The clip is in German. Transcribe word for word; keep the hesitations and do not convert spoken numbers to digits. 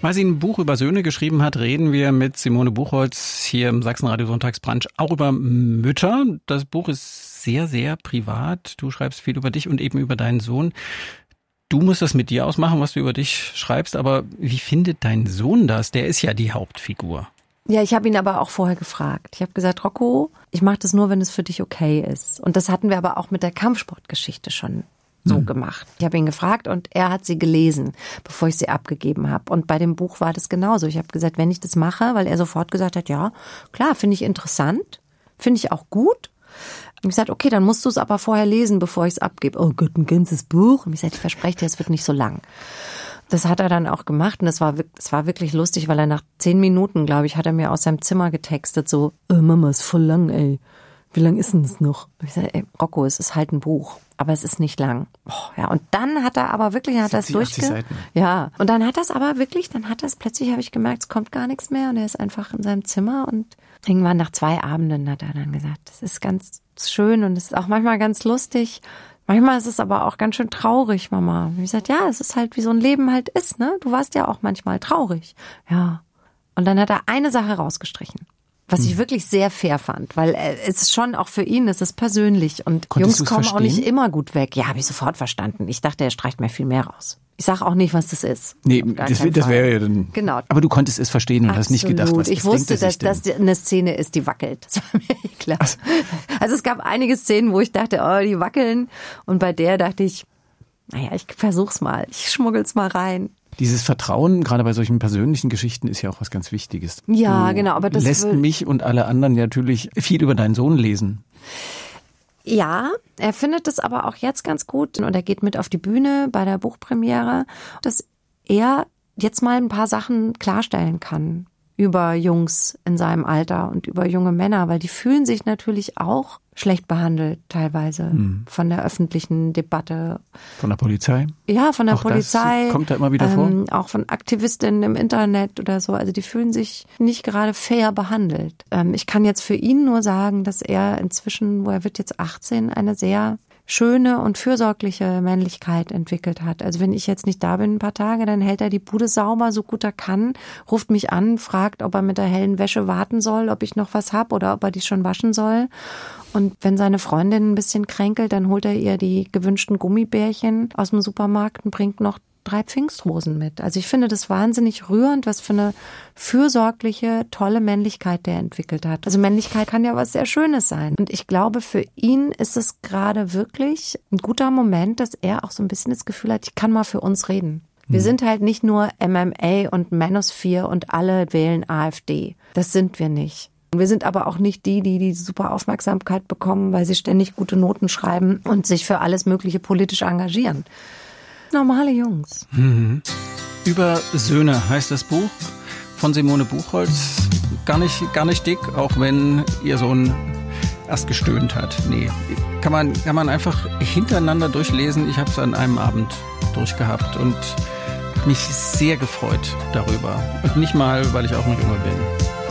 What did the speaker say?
Weil sie ein Buch über Söhne geschrieben hat, reden wir mit Simone Buchholz hier im Sachsenradio Sonntagsbrunch auch über Mütter. Das Buch ist sehr, sehr privat. Du schreibst viel über dich und eben über deinen Sohn. Du musst das mit dir ausmachen, was du über dich schreibst, aber wie findet dein Sohn das? Der ist ja die Hauptfigur. Ja, ich habe ihn aber auch vorher gefragt. Ich habe gesagt, Rocco, ich mache das nur, wenn es für dich okay ist. Und das hatten wir aber auch mit der Kampfsportgeschichte schon so hm. gemacht. Ich habe ihn gefragt und er hat sie gelesen, bevor ich sie abgegeben habe. Und bei dem Buch war das genauso. Ich habe gesagt, wenn ich das mache, weil er sofort gesagt hat, ja, klar, finde ich interessant, finde ich auch gut. Und ich sagte, okay, dann musst du es aber vorher lesen, bevor ich es abgebe. Oh Gott, ein ganzes Buch. Und ich sagte, ich verspreche dir, es wird nicht so lang. Das hat er dann auch gemacht und das war, das war wirklich lustig, weil er nach zehn Minuten, glaube ich, hat er mir aus seinem Zimmer getextet, so, äh, Mama, ist voll lang, ey. Wie lang ist denn das noch? Und ich sage, ey, Rocco, es ist halt ein Buch, aber es ist nicht lang. Oh, ja, und dann hat er aber wirklich, hat er es durchge... Ja, und dann hat er es aber wirklich, dann hat er es, plötzlich habe ich gemerkt, es kommt gar nichts mehr und er ist einfach in seinem Zimmer und irgendwann nach zwei Abenden hat er dann gesagt, das ist ganz schön und es ist auch manchmal ganz lustig. Manchmal ist es aber auch ganz schön traurig, Mama. Und ich sage, ja, es ist halt, wie so ein Leben halt ist, ne? Du warst ja auch manchmal traurig. Ja. Und dann hat er eine Sache rausgestrichen, was ich wirklich sehr fair fand, weil es ist schon auch für ihn, es ist persönlich und Konntest Jungs kommen verstehen? auch nicht immer gut weg. Ja, habe ich sofort verstanden. Ich dachte, er streicht mir viel mehr raus. Ich sage auch nicht, was das ist. Nee, das, das wäre ja dann... Genau. Aber du konntest es verstehen und Absolut. Hast nicht gedacht, was ich das wusste, dass das das eine Szene ist, die wackelt. Das war mir klar. Also. also es gab einige Szenen, wo ich dachte, oh, die wackeln. Und bei der dachte ich, naja, ich versuch's mal. Ich schmuggel's mal rein. Dieses Vertrauen, gerade bei solchen persönlichen Geschichten, ist ja auch was ganz Wichtiges. Ja, du genau. Aber das lässt will... mich und alle anderen natürlich viel über deinen Sohn lesen. Ja, er findet es aber auch jetzt ganz gut und er geht mit auf die Bühne bei der Buchpremiere, dass er jetzt mal ein paar Sachen klarstellen kann über Jungs in seinem Alter und über junge Männer, weil die fühlen sich natürlich auch schlecht behandelt teilweise mhm. von der öffentlichen Debatte. Von der Polizei? Ja, von der auch Polizei. Das kommt da immer wieder ähm, vor? Auch von Aktivistinnen im Internet oder so. Also die fühlen sich nicht gerade fair behandelt. Ähm, ich kann jetzt für ihn nur sagen, dass er inzwischen, wo er wird jetzt achtzehn, eine sehr schöne und fürsorgliche Männlichkeit entwickelt hat. Also wenn ich jetzt nicht da bin ein paar Tage, dann hält er die Bude sauber, so gut er kann, ruft mich an, fragt, ob er mit der hellen Wäsche warten soll, ob ich noch was hab oder ob er die schon waschen soll. Und wenn seine Freundin ein bisschen kränkelt, dann holt er ihr die gewünschten Gummibärchen aus dem Supermarkt und bringt noch drei Pfingstrosen mit. Also ich finde das wahnsinnig rührend, was für eine fürsorgliche, tolle Männlichkeit der entwickelt hat. Also Männlichkeit kann ja was sehr Schönes sein. Und ich glaube, für ihn ist es gerade wirklich ein guter Moment, dass er auch so ein bisschen das Gefühl hat, ich kann mal für uns reden. Wir mhm. sind halt nicht nur M M A und Manosphere und alle wählen AfD. Das sind wir nicht. Wir sind aber auch nicht die, die die super Aufmerksamkeit bekommen, weil sie ständig gute Noten schreiben und sich für alles Mögliche politisch engagieren. Normale Jungs. Mhm. Über Söhne heißt das Buch von Simone Buchholz. Gar nicht, gar nicht dick, auch wenn ihr Sohn erst gestöhnt hat. Nee, kann man, kann man einfach hintereinander durchlesen. Ich habe es an einem Abend durchgehabt und mich sehr gefreut darüber. Und nicht mal, weil ich auch noch jünger bin.